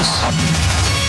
News.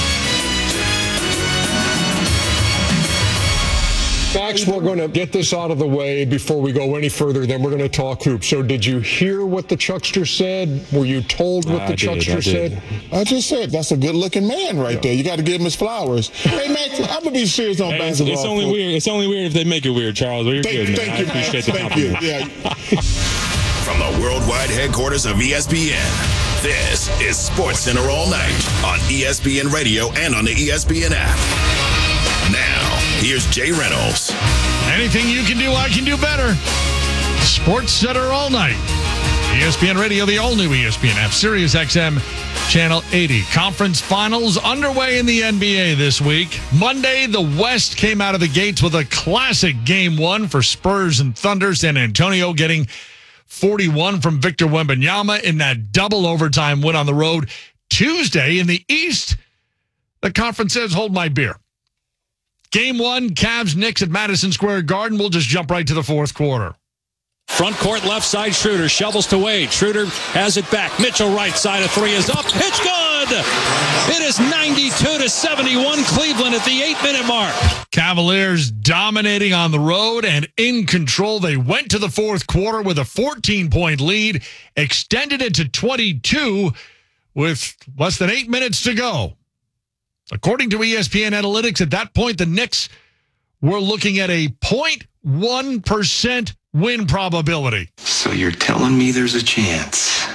Max, we're going to get this out of the way before we go any further. Then we're going to talk hoops. So did you hear what the Chuckster said? Were you told what the Chuckster said? I just said, that's a good-looking man right there. You got to give him his flowers. Hey, Max, I'm going to be serious on basketball. It's only weird. It's only weird if they make it weird, Charles. But you're good, man. Thank you, I appreciate the Thank compliment. you. Yeah. From the worldwide headquarters of ESPN, this is SportsCenter All Night on ESPN Radio and on the ESPN app. Now, here's Jay Reynolds. Anything you can do, I can do better. SportsCenter All Night. ESPN Radio, the all-new ESPN app, Sirius XM, Channel 80. Conference finals underway in the NBA this week. Monday, the West came out of the gates with a classic Game 1 for Spurs and Thunder. San Antonio getting 41 from Victor Wembanyama in that double overtime win on the road. Tuesday, in the East, the conference says, hold my beer. Game 1, Cavs, Knicks at Madison Square Garden. We'll just jump right to the fourth quarter. Front court, left side, Schroeder shovels to Wade. Schroeder has it back. Mitchell, right side, a three is up. It's good! It is 92-71 Cleveland at the 8-minute mark. Cavaliers dominating on the road and in control. They went to the fourth quarter with a 14-point lead, extended it to 22 with less than 8 minutes to go. According to ESPN Analytics, at that point, the Knicks were looking at a 0.1% win probability. So you're telling me there's a chance?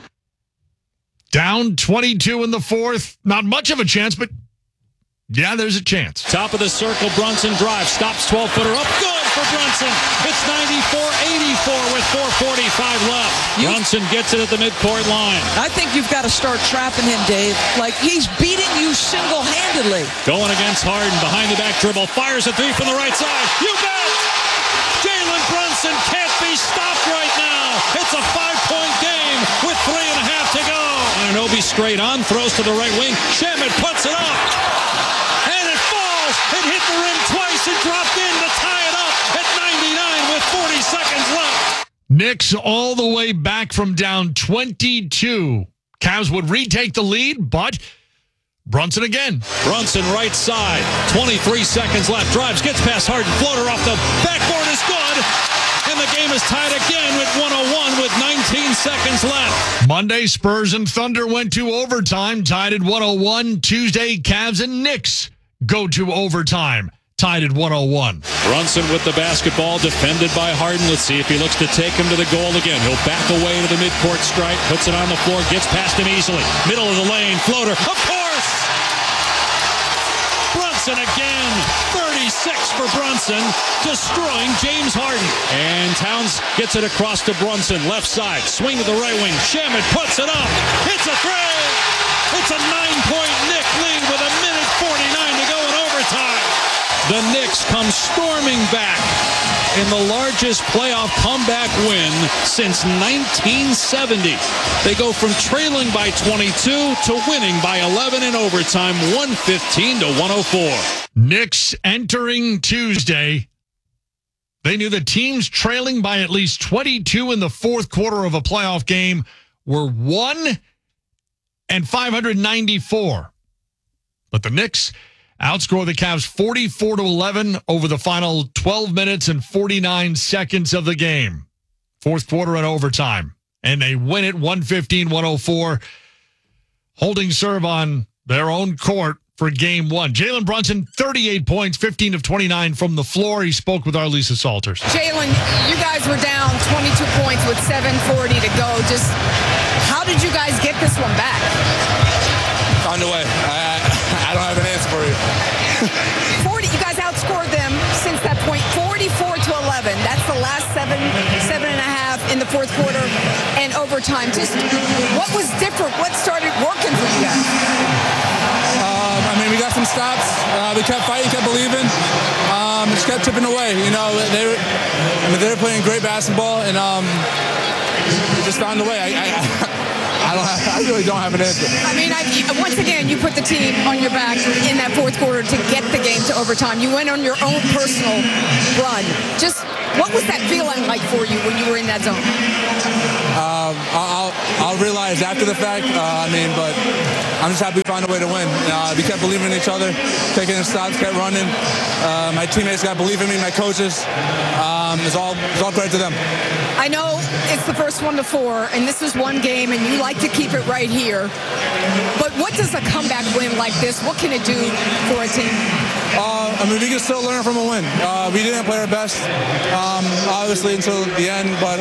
Down 22 in the fourth. Not much of a chance, but yeah, there's a chance. Top of the circle, Brunson drives, stops 12-footer up. Good for Brunson. It's 94-84 with 4:45 left. Brunson gets it at the midcourt line. I think you've got to start trapping him, Dave. Like, he's beating you single-handedly. Going against Harden, behind the back dribble, fires a three from the right side. You bet! Jalen Brunson can't be stopped right now. It's a 5-point game with 3.5 to go. Anunoby straight on, throws to the right wing. Shamet puts it up. And it falls. It hit the rim twice and dropped in to tie it up at 99 with 40 seconds left. Knicks all the way back from down 22. Cavs would retake the lead, but Brunson again. Brunson right side. 23 seconds left. Drives, gets past Harden. Floater off the backboard is good. And the game is tied again with 101 with 19 seconds left. Monday, Spurs and Thunder went to overtime, tied at 101. Tuesday, Cavs and Knicks go to overtime, tied at 101. Brunson with the basketball, defended by Harden. Let's see if he looks to take him to the goal again. He'll back away to the midcourt stripe, puts it on the floor, gets past him easily. Middle of the lane, floater, of course! Brunson again, 36 for Brunson, destroying James Harden. And Towns gets it across to Brunson, left side, swing to the right wing. Shamet puts it up. It's a three. It's a 9-point Knick lead with 1:49 to go in overtime. The Knicks come storming back in the largest playoff comeback win since 1970. They go from trailing by 22 to winning by 11 in overtime, 115-104. Knicks entering Tuesday. They knew the teams trailing by at least 22 in the fourth quarter of a playoff game were 1-594. But the Knicks outscore the Cavs 44-11 over the final 12 minutes and 49 seconds of the game. Fourth quarter and overtime. And they win it 115-104, holding serve on their own court for Game 1. Jalen Brunson, 38 points, 15 of 29 from the floor. He spoke with our Lisa Salters. Jalen, you guys were down 22 points with 7:40 to go. Just how did you guys get this one back? On the way. I don't have an answer for you. 40. You guys outscored them since that point, 44-11. That's the last seven and a half in the fourth quarter and overtime. Just what was different? What started working for you guys? We got some stops. We kept fighting, kept believing. Just kept chipping away. You know, they were playing great basketball, and we just found a way. I really don't have an answer. I mean, once again, you put the team on your back in that fourth quarter to get the game to overtime. You went on your own personal run. Just What was that feeling like for you when you were in that zone? I'll realize after the fact. But I'm just happy we found a way to win. We kept believing in each other, taking the shots, kept running. My teammates got believe in me, my coaches. It's all credit to them. I know it's the first 1-4, and this is one game, and you like to keep it right here. But what does a comeback win like this, what can it do for a team? We can still learn from a win. We didn't play our best, obviously, until the end, but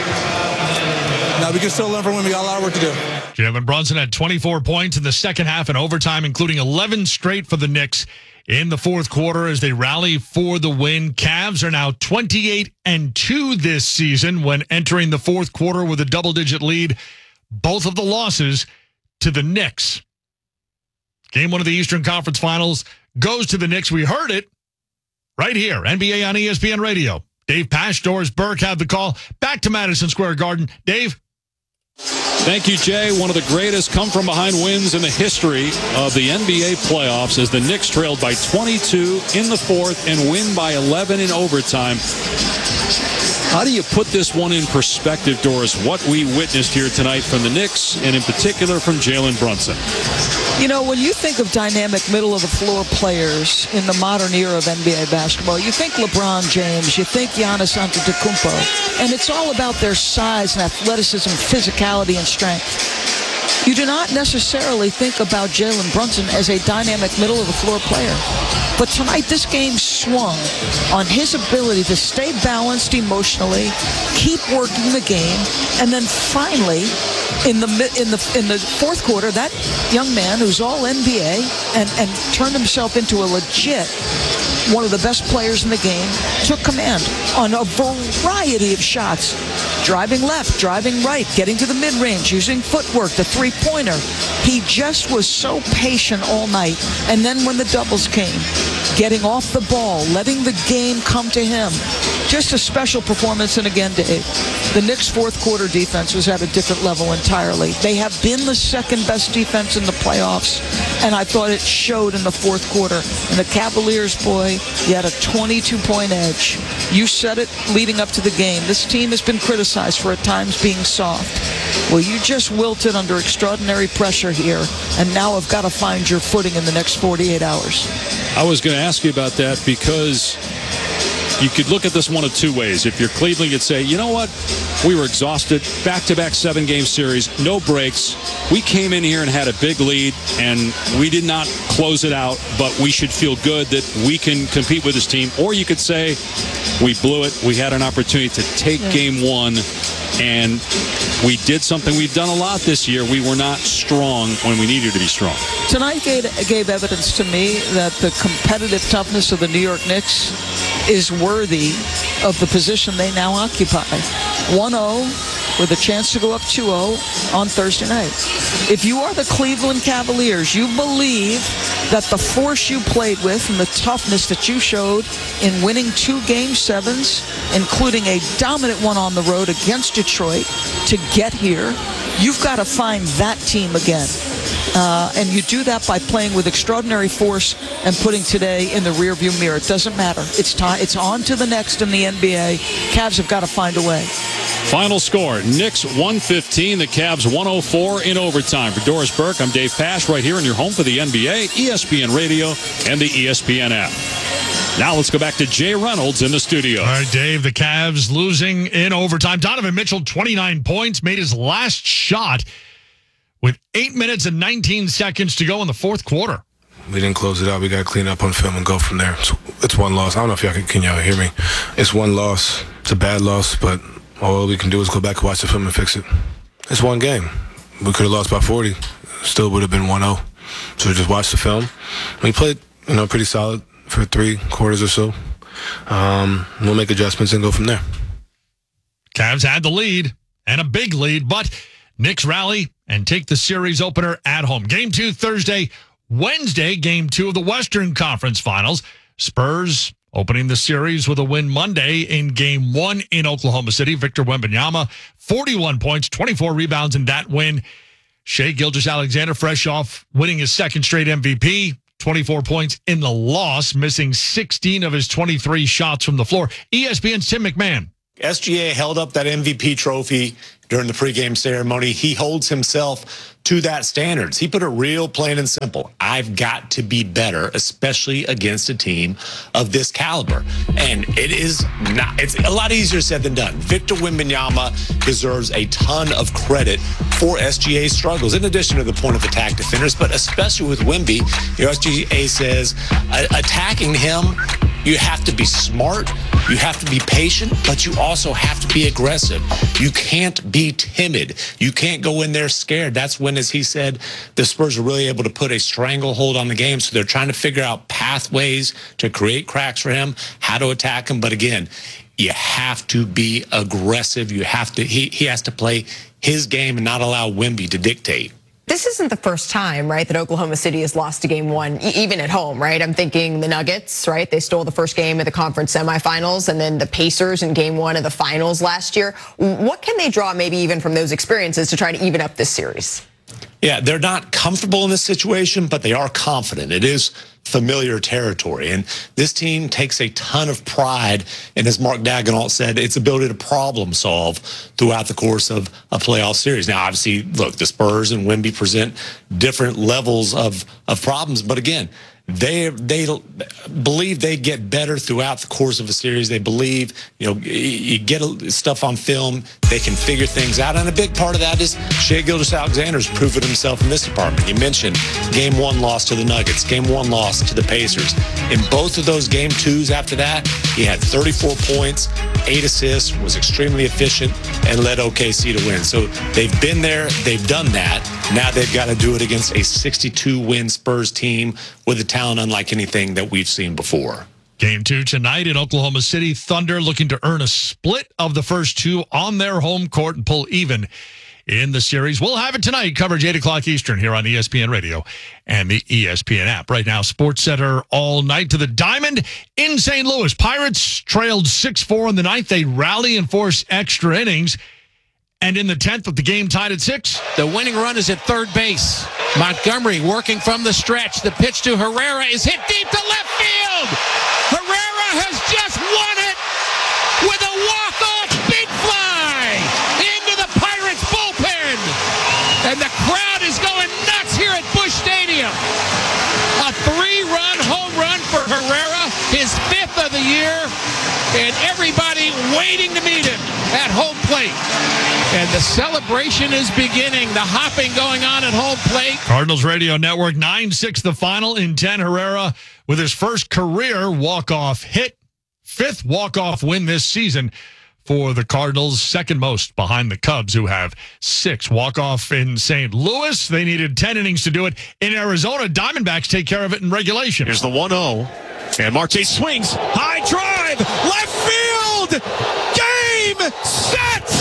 we can still learn from a win. We got a lot of work to do. Jalen Brunson had 24 points in the second half and overtime, including 11 straight for the Knicks in the fourth quarter as they rally for the win. Cavs are now 28-2 this season when entering the fourth quarter with a double-digit lead. Both of the losses to the Knicks. Game one of the Eastern Conference Finals goes to the Knicks. We heard it right here, NBA on ESPN Radio. Dave Pasch, Doris Burke have the call. Back to Madison Square Garden. Dave? Thank you, Jay. One of the greatest come-from-behind wins in the history of the NBA playoffs as the Knicks trailed by 22 in the fourth and win by 11 in overtime. How do you put this one in perspective, Doris, what we witnessed here tonight from the Knicks, and in particular from Jalen Brunson? You know, when you think of dynamic middle-of-the-floor players in the modern era of NBA basketball, you think LeBron James, you think Giannis Antetokounmpo, and it's all about their size and athleticism, physicality, and strength. You do not necessarily think about Jalen Brunson as a dynamic middle-of-the-floor player. But tonight, this game swung on his ability to stay balanced emotionally, keep working the game, and then finally, in the fourth quarter, that young man who's all NBA and turned himself into a legit one of the best players in the game, took command on a variety of shots. Driving left, driving right, getting to the mid-range, using footwork, the three-pointer. He just was so patient all night. And then when the doubles came, getting off the ball, letting the game come to him. Just a special performance. And again, Dave, the Knicks' fourth quarter defense was at a different level entirely. They have been the second best defense in the playoffs, and I thought it showed in the fourth quarter. And the Cavaliers, boy, you had a 22-point edge. You said it leading up to the game. This team has been criticized for at times being soft. Well, you just wilted under extraordinary pressure here, and now have got to find your footing in the next 48 hours. I was going to ask you about that because you could look at this one of two ways. If you're Cleveland, you'd say, you know what? We were exhausted. Back-to-back 7-game series, no breaks. We came in here and had a big lead, and we did not close it out, but we should feel good that we can compete with this team. Or you could say, we blew it. We had an opportunity to take game one, and we did something we've done a lot this year. We were not strong when we needed to be strong. Tonight gave evidence to me that the competitive toughness of the New York Knicks is worthy of the position they now occupy. 1-0 with a chance to go up 2-0 on Thursday night. If you are the Cleveland Cavaliers, you believe that the force you played with and the toughness that you showed in winning 2 Game 7s, including a dominant one on the road against Detroit, to get here, you've got to find that team again. And you do that by playing with extraordinary force and putting today in the rearview mirror. It doesn't matter. It's on to the next in the NBA. Cavs have got to find a way. Final score, Knicks 115, the Cavs 104 in overtime. For Doris Burke, I'm Dave Pasch, right here in your home for the NBA, ESPN Radio, and the ESPN app. Now let's go back to Jay Reynolds in the studio. All right, Dave, the Cavs losing in overtime. Donovan Mitchell, 29 points, made his last shot with 8 minutes and 19 seconds to go in the fourth quarter. We didn't close it out. We got to clean up on film and go from there. So it's one loss. I don't know if can y'all hear me. It's one loss. It's a bad loss, but all we can do is go back and watch the film and fix it. It's one game. We could have lost by 40. Still would have been 1-0. So we just watched the film. We played, pretty solid for 3 quarters or so. We'll make adjustments and go from there. Cavs had the lead, and a big lead, but Knicks rally and take the series opener at home. Game 2 Thursday. Wednesday, Game 2 of the Western Conference Finals. Spurs opening the series with a win Monday in Game 1 in Oklahoma City. Victor Wembanyama, 41 points, 24 rebounds in that win. Shai Gilgeous-Alexander, fresh off winning his second straight MVP, 24 points in the loss, missing 16 of his 23 shots from the floor. ESPN's Tim McMahon. SGA held up that MVP trophy during the pregame ceremony. He holds himself to that standards. He put it real plain and simple. I've got to be better, especially against a team of this caliber. And it's a lot easier said than done. Victor Wembanyama deserves a ton of credit for SGA's struggles, in addition to the point of attack defenders, but especially with Wemby. SGA says attacking him, you have to be smart, you have to be patient, but you also have to be aggressive. You can't be timid. You can't go in there scared. That's when, as he said, the Spurs are really able to put a stranglehold on the game. So they're trying to figure out pathways to create cracks for him, how to attack him. But again, you have to be aggressive. You have to. He has to play his game and not allow Wemby to dictate. This isn't the first time, right, that Oklahoma City has lost to game one, even at home, right? I'm thinking the Nuggets, right? They stole the first game of the conference semifinals, and then the Pacers in game one of the finals last year. What can they draw maybe even from those experiences to try to even up this series? Yeah, they're not comfortable in this situation, but they are confident. It is familiar territory. And this team takes a ton of pride in, as Mark Daigneault said, its ability to problem solve throughout the course of a playoff series. Now, obviously, look, the Spurs and Wemby present different levels of problems. But again, they believe they get better throughout the course of a series. They believe, you get stuff on film, they can figure things out. And a big part of that is Shai Gilgeous-Alexander's proven himself in this department. You mentioned game one loss to the Nuggets, game one loss to the Pacers. In both of those game twos after that, he had 34 points, 8 assists, was extremely efficient, and led OKC to win. So they've been there, they've done that. Now they've got to do it against a 62-win Spurs team with a talent unlike anything that we've seen before. Game 2 tonight in Oklahoma City. Thunder looking to earn a split of the first two on their home court and pull even in the series. We'll have it tonight. Coverage 8 o'clock Eastern here on ESPN Radio and the ESPN app. Right now, Sports Center all night to the Diamond in St. Louis. Pirates trailed 6-4 in the ninth. They rally and force extra innings. And in the 10th, with the game tied at 6. The winning run is at third base. Montgomery working from the stretch. The pitch to Herrera is hit deep to left field. Herrera has just won it with a walk-off big fly into the Pirates bullpen. And the crowd is going nuts here at Busch Stadium. A 3-run home run for Herrera, his 5th of the year. And everybody waiting to meet him at home plate. And the celebration is beginning. The hopping going on at home plate. Cardinals Radio Network, 9-6 the final in 10. Herrera with his first career walk-off hit. 5th walk-off win this season for the Cardinals. Second most behind the Cubs, who have 6. Walk-off in St. Louis. They needed 10 innings to do it. In Arizona, Diamondbacks take care of it in regulation. Here's the 1-0. And Marte swings. High drive. Left field. Game, set,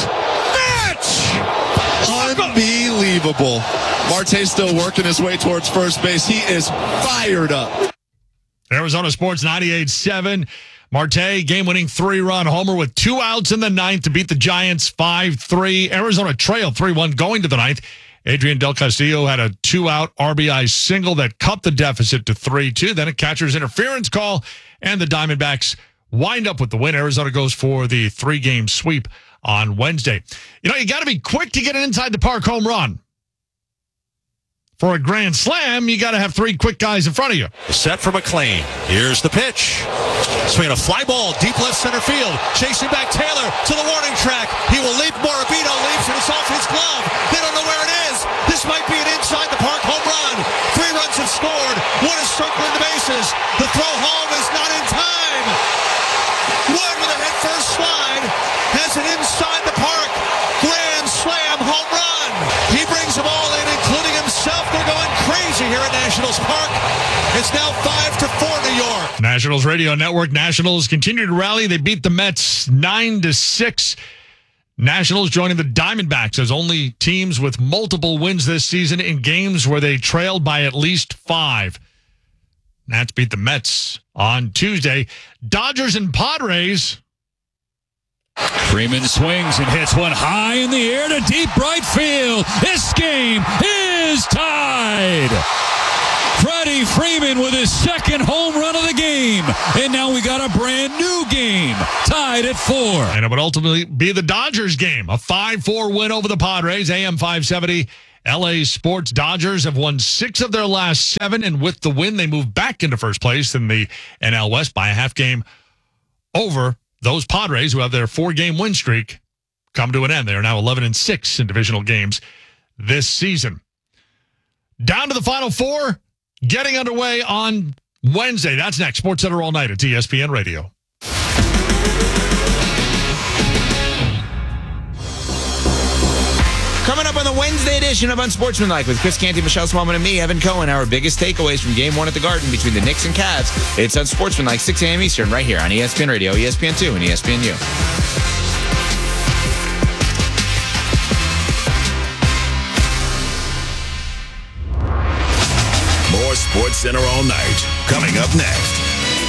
match. Unbelievable. Marte's still working his way towards first base. He is fired up. Arizona Sports 98.7. Marte, game-winning 3-run homer with 2 outs in the ninth to beat the Giants 5-3. Arizona trailed 3-1 going to the ninth. Adrian Del Castillo had a 2-out RBI single that cut the deficit to 3-2. Then a catcher's interference call, and the Diamondbacks wind up with the win. Arizona goes for the 3-game sweep on Wednesday. You got to be quick to get an inside-the-park home run. For a grand slam, you got to have 3 quick guys in front of you. Set for McLean. Here's the pitch. Swinging a fly ball, deep left center field. Chasing back Taylor to the warning track. He will leap. Morabito leaps, and it's off his glove. They don't know where it is. This might be an inside-the-park home run. 3 runs have scored. 1 is circling the bases. The throw home is not in time. Wood with a head-first slide has an inside-the-park grand slam home run. He brings them all in, including himself. They're going crazy here at Nationals Park. It's now 5-4 New York. Nationals Radio Network. Nationals continue to rally. They beat the Mets 9-6. Nationals joining the Diamondbacks as only teams with multiple wins this season in games where they trailed by at least 5. Nats beat the Mets on Tuesday. Dodgers and Padres. Freeman swings and hits one high in the air to deep right field. This game is tied. Freddie Freddie Freeman with his second home run of the game. And now we got a brand new game, tied at 4. And it would ultimately be the Dodgers game, a 5-4 win over the Padres. AM 570, LA Sports. Dodgers have won 6 of their last 7, and with the win, they move back into first place in the NL West by a half game over those Padres, who have their 4-game win streak come to an end. They are now 11-6 in divisional games this season. Down to the Final Four, getting underway on Wednesday. That's next. SportsCenter all night at ESPN Radio. Coming up on the Wednesday edition of Unsportsmanlike with Chris Canty, Michelle Smallman, and me, Evan Cohen, our biggest takeaways from Game 1 at the Garden between the Knicks and Cavs. It's Unsportsmanlike, 6 a.m. Eastern, right here on ESPN Radio, ESPN2, and ESPNU. More SportsCenter all night. Coming up next.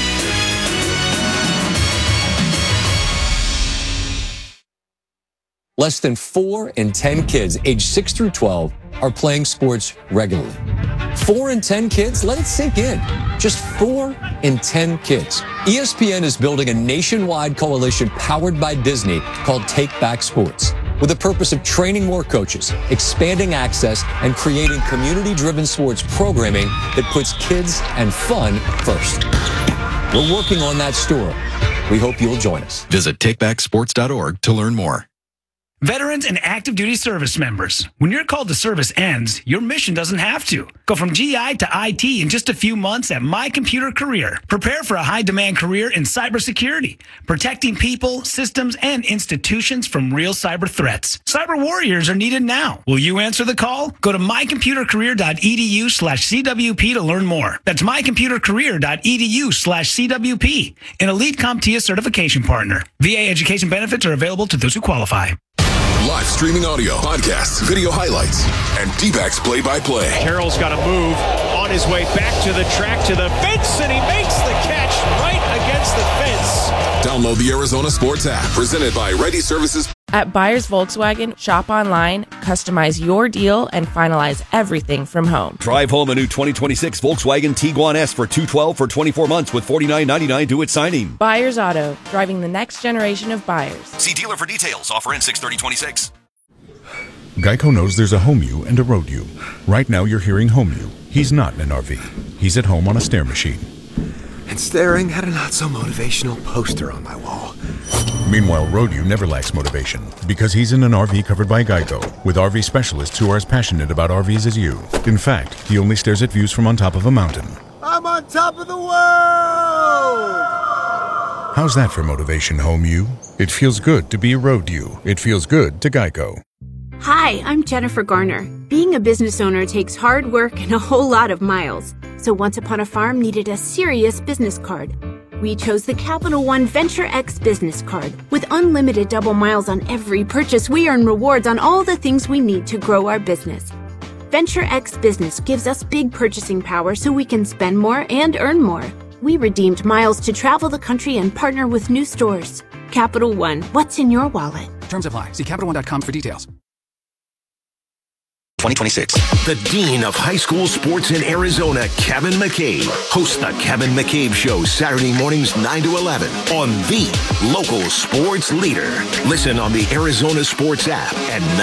Less than 4 in 10 kids aged 6 through 12 are playing sports regularly. 4 in 10 kids? Let it sink in. Just 4 in 10 kids. ESPN is building a nationwide coalition powered by Disney called Take Back Sports, with the purpose of training more coaches, expanding access, and creating community-driven sports programming that puts kids and fun first. We're working on that story. We hope you'll join us. Visit takebacksports.org to learn more. Veterans and active duty service members, when your call to service ends, your mission doesn't have to. Go from GI to IT in just a few months at My Computer Career. Prepare for a high-demand career in cybersecurity, protecting people, systems, and institutions from real cyber threats. Cyber warriors are needed now. Will you answer the call? Go to mycomputercareer.edu/CWP to learn more. That's mycomputercareer.edu/CWP, an elite CompTIA certification partner. VA education benefits are available to those who qualify. Live streaming audio, podcasts, video highlights, and D-backs play-by-play. Carroll's got to move on his way back to the track, to the fence, and he makes the catch right against the fence. Download the Arizona Sports app, presented by Ready Services. At Buyers Volkswagen, shop online, customize your deal, and finalize everything from home. Drive home a new 2026 Volkswagen Tiguan S for $212 for 24 months with $49.99 due at signing. Buyers Auto, driving the next generation of buyers. See dealer for details. Offer in 6/30/26. Geico knows there's a home you and a road you. Right now you're hearing home you. He's not in an RV. He's at home on a stair machine. And staring at a not-so-motivational poster on my wall. Meanwhile, road you never lacks motivation because he's in an RV covered by Geico with RV specialists who are as passionate about RVs as you. In fact, he only stares at views from on top of a mountain. I'm on top of the world! How's that for motivation, home you? It feels good to be a road you. It feels good to Geico. Hi, I'm Jennifer Garner. Being a business owner takes hard work and a whole lot of miles. So Once Upon a Farm needed a serious business card. We chose the Capital One Venture X business card. With unlimited double miles on every purchase, we earn rewards on all the things we need to grow our business. Venture X Business gives us big purchasing power so we can spend more and earn more. We redeemed miles to travel the country and partner with new stores. Capital One, what's in your wallet? Terms apply. See CapitalOne.com for details. 2026. The Dean of High School Sports in Arizona, Kevin McCabe, hosts the Kevin McCabe Show Saturday mornings 9 to 11 on the local sports leader. Listen on the Arizona Sports app at